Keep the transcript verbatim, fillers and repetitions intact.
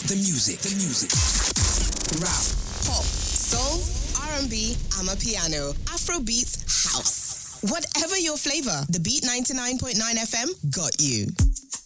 The music, the music. Rap, pop, soul, R and B, amapiano, Afrobeats, house. Whatever your flavor, the Beat ninety-nine point nine F M got you.